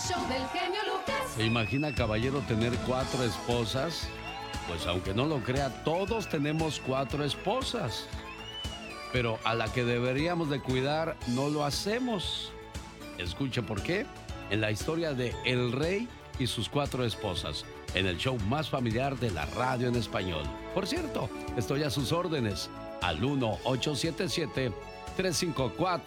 show del genio Lucas. ¿Se imagina, caballero, tener 4 esposas? Pues aunque no lo crea, todos tenemos 4 esposas. Pero a la que deberíamos de cuidar, no lo hacemos. Escuche por qué. En la historia de El Rey y sus 4 esposas, en el show más familiar de la radio en español. Por cierto, estoy a sus órdenes al 1-877-354